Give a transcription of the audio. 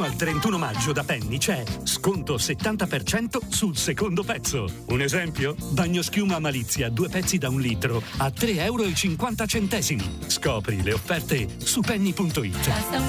al 31 maggio da Penny c'è sconto 70% sul secondo pezzo. Un esempio? Bagnoschiuma Malizia, 2 pezzi da 1 litro a €3,50. Scopri le offerte su penny.it.